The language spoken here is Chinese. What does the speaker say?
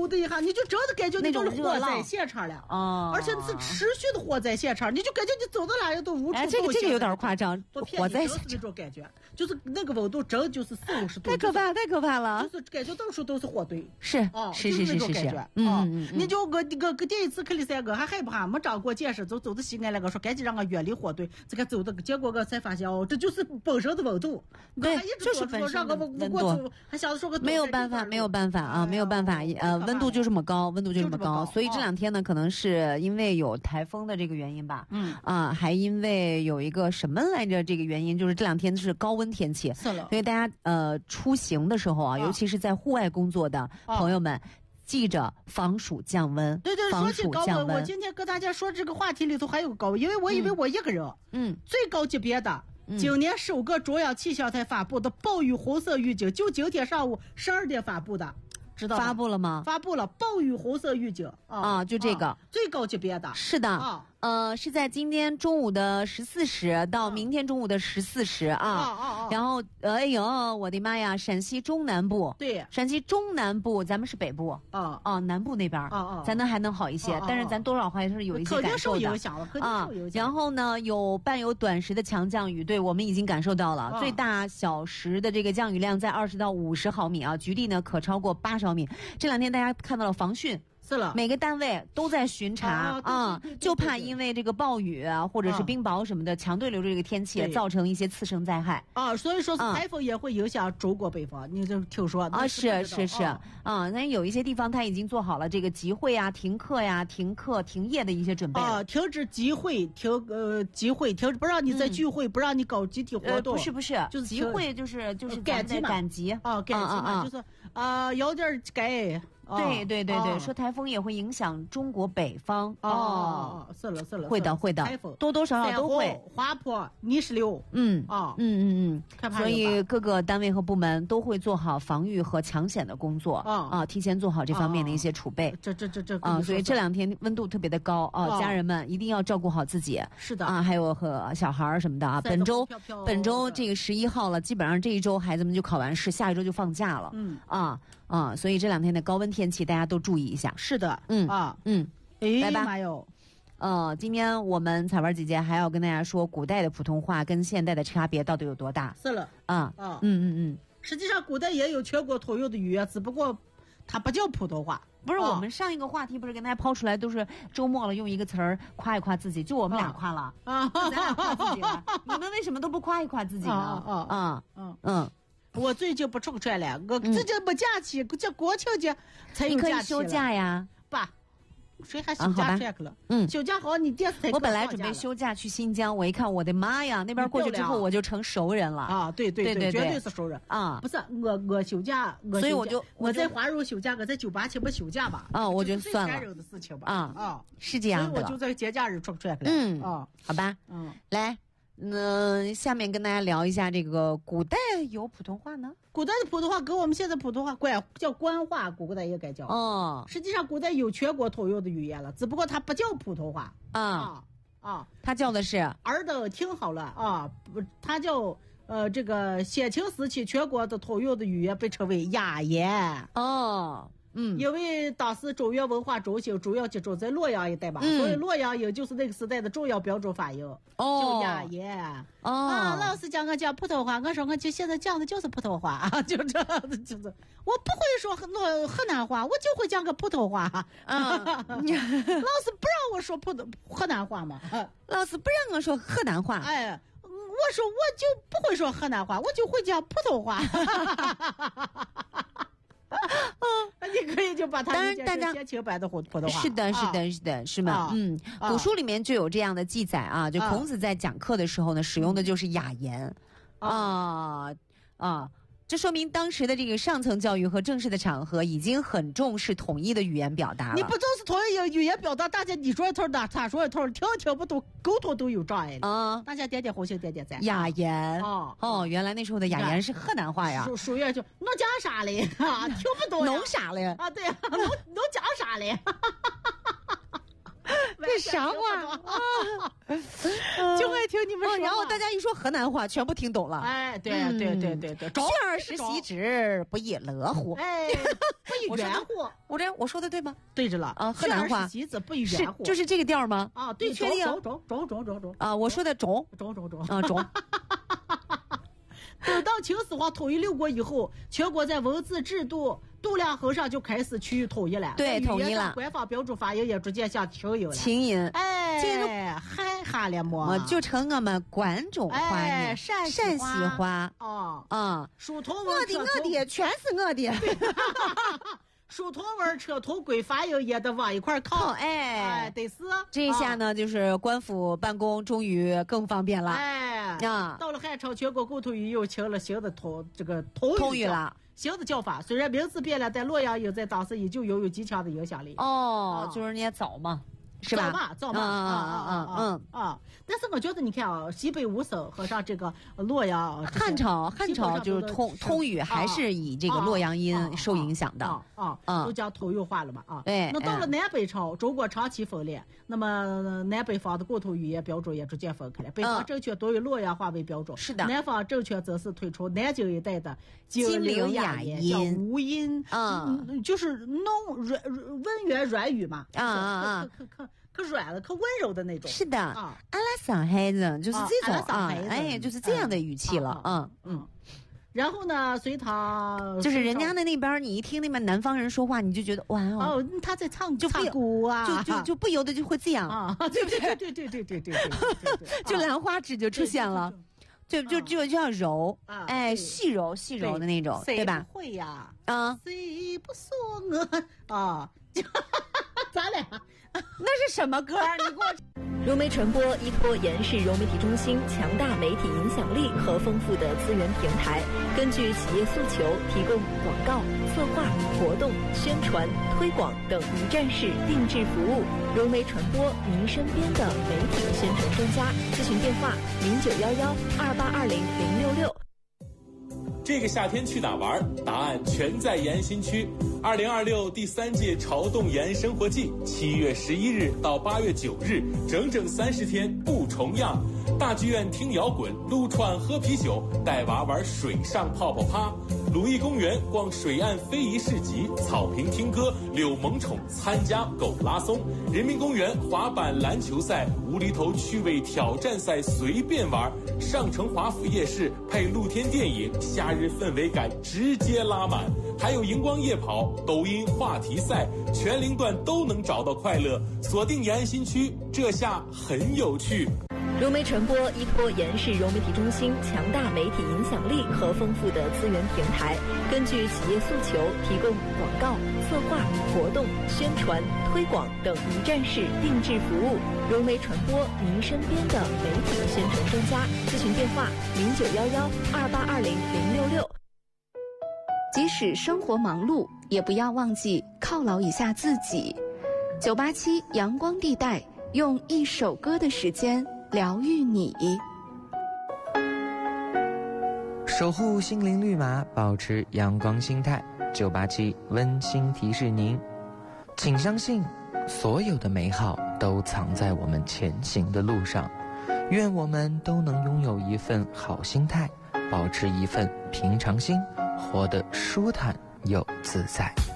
的一下，你就真的感觉那种火在现场了啊， 而且是持续的火在现场，你就感觉你走到哪里都无处。 这个有点夸张，火在现场那种感觉，就是那个温度真就是40-50度， 太可怕了， 就是感觉到处都是火堆。 是就是那种感觉。你就我第一次去的我还害怕，没长过见识，走到西安来，我说赶紧让我远离火堆，这个走的，结果我才发现这就是本身的温度。 对，就是本身的温度。 还想着说个没有办法啊，没有办法，温度就这么高，所以这2天呢，可能是因为有台风的这个原因吧，还因为有一个什么来着，这个原因就是这2天是高温天气，所以大家出行的时候啊，尤其是在户外工作的朋友们。记着防暑降温。 对，说起高温，我今天跟大家说这个话题里头还有高温，因为我以为我一个人。最高级别的，今年首个中央气象台发布的暴雨红色预警，就今天上午12点发布的，知道吗？ 发布了吗？ 发布了暴雨红色预警就这个最高级别的。 是的。是在今天中午的14时到明天中午的14时然后哎呦我的妈呀，陕西中南部， 对， 陕西中南部，咱们是北部南部那边咱还能好一些，但是咱多少还是有一些感受的然后呢伴有短时的强降雨，对，我们已经感受到了，最大小时的这个降雨量在20到50毫米局地呢可超过80毫米。这2天大家看到了防汛，每个单位都在巡查就怕因为这个暴雨或者是冰雹什么的强对流这个天气造成一些次生灾害所以说台风也会影响中国北方，你就听说是那有一些地方他已经做好了这个集会停课停业的一些准备停止集会集会停止，不让你再聚会，不让你搞集体活动。 不是就是集会就是赶集嘛，就是有点改。 对，说台风也会影响中国北方是了， 会的，多多少少都会， 滑坡、泥石流， 所以各个单位和部门都会做好防御和抢险的工作提前做好这方面的一些储备。 这所以这2天温度特别的高家人们一定要照顾好自己。 是的还有和小孩什么的本周这个11号了，基本上这一周孩子们就考完试，下一周就放假了。所以这2天的高温天气大家都注意一下。 是的， 来吧。 妈哟， 今天我们彩文姐姐还要跟大家说，古代的普通话跟现代的差别到底有多大？ 是了，实际上古代也有全国通用的语言，只不过它不叫普通话。 不是我们上一个话题不是跟大家抛出来，都是周末了用一个词儿夸一夸自己，就我们俩夸了咱俩夸自己了，你们为什么都不夸一夸自己呢？ 我最近不出差了，我最近没假期，这国庆节才有假期了。 你可以休假呀， 爸，谁还休假出去了？休假好，你电视台。 我本来准备休假去新疆，我一看，我的妈呀，那边过去之后我就成熟人了对，绝对是熟人不是我休假， 所以我在华容休假，我在98期不休假吧？ 我就算了。 最人的事情吧是这样的。 所以我就在节假日出来了好吧，来。下面跟大家聊一下这个古代有普通话呢？ 古代的普通话跟我们现在普通话叫官话，古代也该叫实际上古代有全国通用的语言了，只不过它不叫普通话它叫的是尔等听好了它叫这个先秦时期全国的通用的语言被称为雅言因为当时中原文化中心主要集中在洛阳一带吧，所以洛阳音就是那个时代的重要标准发音叫雅言老师讲普通话，我说我就现在讲的就是普通话就这样子，就是我不会说河南话，我就会讲个普通话老师不让我说河南话嘛， 老师不让我说河南话， 我说我就不会说河南话，我就会讲普通话你可以就把它理解成先秦版的普通话。 是的，是吗？古书里面就有这样的记载就孔子在讲课的时候呢，使用的就是雅言这说明当时的这个上层教育和正式的场合已经很重视统一的语言表达了。 你不重视统一语言表达，大家你说一头他说一头，听不懂，沟通都有障碍的大家点点红心，点点赞。 雅言原来那时候的雅言是河南话呀。 属于就侬讲啥嘞听不懂侬啥嘞对呀，侬讲啥嘞对这啥话啊？ 就爱听你们说。 然后大家一说河南话，全部听懂了。 哎，对， 学而时习之，不亦乐乎？ 哎，不亦圆乎？ 我说的对吗？ 对着了啊，河南话习之不亦圆乎？ 就是这个调吗？ 啊，对， 确定中啊，我说的中啊中。 等到秦始皇统一六国以后，全国在文字制度、度量衡上就开始趋于统一了。 对，统一了。 官方标准发音也逐渐向清音了。 清音， 哎，嗨哈了么？ 就成我们关中话呢， 陕西话。 书同文， 我的，全是我的。 书同文，车同轨，发音也得往一块靠。 哎， 得是。 这一下呢，就是官府办公终于更方便了。 到了汉朝，全国共同语又成了新的通语了。 新的叫法，虽然名字变了，但洛阳音在当时依旧拥有极强的影响力。 就是人家早嘛。是吧？ 造嘛，但是我觉得你看啊，西北五省和上这个洛阳， 汉朝就是通语还是以这个洛阳音受影响的都讲通用化了嘛对。 那到了南北朝，中国长期分裂，那么南北方的共同语言标准也逐渐分开了。北方政权都以洛阳话为标准， 是的。 南方政权则是推出南京一带的金陵雅音，叫吴音，就是文言软语嘛，可软了，可温柔的那种。 是的，阿拉上海人就是这种就是这样的语气了， 然后呢，隋唐就是人家的那边，你一听那边南方人说话，你就觉得哇他在唱歌啊， 就不由得就会这样对不对？ 就兰花指就出现了，就要柔，细柔的那种，对吧？ 谁会呀？谁不说我咱俩。 那是什么歌？你给我。 融媒传播依托延世融媒体中心强大媒体影响力和丰富的资源平台，根据企业诉求提供广告、策划、活动、宣传、推广等一站式定制服务。融媒传播，您身边的媒体宣传专家。咨询电话：091128200666。 这个夏天去哪玩？答案全在延新区。2026第3届潮动延生活季，7月11日到8月9日，整整30天不重样。大剧院听摇滚，撸串喝啤酒，带娃玩水上泡泡趴。鲁艺公园逛水岸非遗市集，草坪听歌，遛萌宠，参加狗拉松。人民公园滑板篮球赛，无厘头趣味挑战赛随便玩。上城华府夜市配露天电影，夏日氛围感直接拉满。还有荧光夜跑、抖音话题赛，全龄段都能找到快乐。锁定延安新区，这下很有趣。 融媒传播依托延世融媒体中心强大媒体影响力和丰富的资源平台，根据企业诉求提供广告、策划、活动、宣传、推广等一站式定制服务。融媒传播，您身边的媒体宣传专家。咨询电话：091128200666。即使生活忙碌，也不要忘记犒劳一下自己。987阳光地带，用一首歌的时间疗愈你， 守护心灵绿码，保持阳光心态。987温馨提示您，请相信，所有的美好都藏在我们前行的路上。愿我们都能拥有一份好心态，保持一份平常心，活得舒坦又自在。